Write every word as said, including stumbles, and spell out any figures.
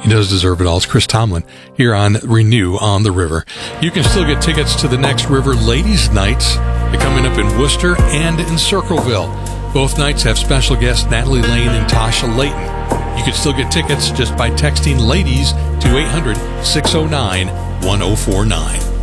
He does deserve it all. It's Chris Tomlin here on Renew on the River. You can still get tickets to the next River Ladies Nights. They're coming up in Worcester and in Circleville. Both nights have special guests Natalie Lane and Tasha Layton. You can still get tickets just by texting LADIES to eight hundred, six oh nine, one oh four nine.